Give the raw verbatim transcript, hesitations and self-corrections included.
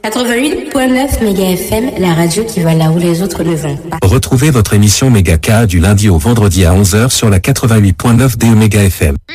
quatre-vingt-huit virgule neuf Méga F M, la radio qui va là où les autres ne vont pas. Retrouvez votre émission Méga K du lundi au vendredi à onze heures sur la quatre-vingt-huit virgule neuf de Méga F M.